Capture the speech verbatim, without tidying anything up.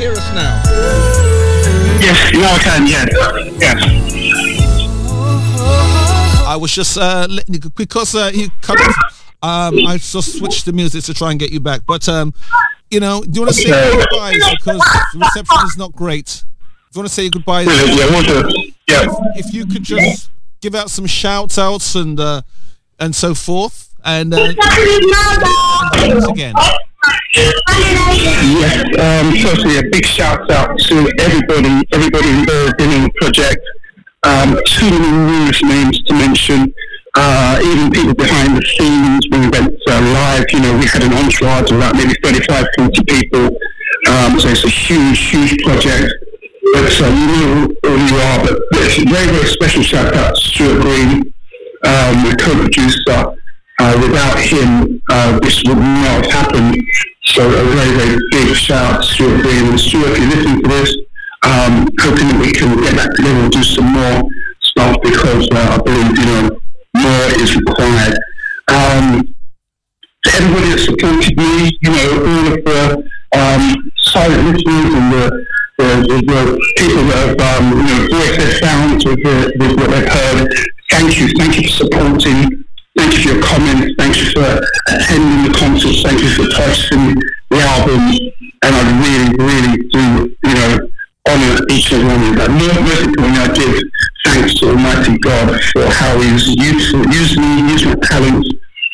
hear us now? Yes, now I can, yes. Yes. I was just, uh, letting you- because uh, you cut off, um, I just switched the music to try and get you back. But, um, you know, do you want to say your goodbyes? Because the reception is not great. Do you want to say your goodbyes? Brilliant, yeah, want to, yeah. If you could just give out some shout outs and, uh, and so forth. And, uh, thanks again. Yes, um, firstly, a big shout out to everybody, everybody involved in the project. Um, too many numerous names to mention. Uh, even people behind the scenes when we went uh, live, you know, we had an entourage of about maybe thirty-five, forty people. Um, so it's a huge, huge project. But uh, you know who you are. But it's a very, very special shout out to Stuart Green, um, the co-producer. Uh, without him, uh, this would not have happened. So a very, very big shout out to Stuart Green. And Stuart, if you're listening to this, um, hoping that we can get back together and do some more stuff because uh, I believe, you know, more is required. Um, to everybody that supported me, you know, all of the um, silent listeners and the, the, the, the people that have, um, you know, voiced their sounds with, the, with what they've heard, thank you. Thank you for supporting. Thank you for your comments. Thank you for attending the concerts. Thank you for purchasing the album. And I really, really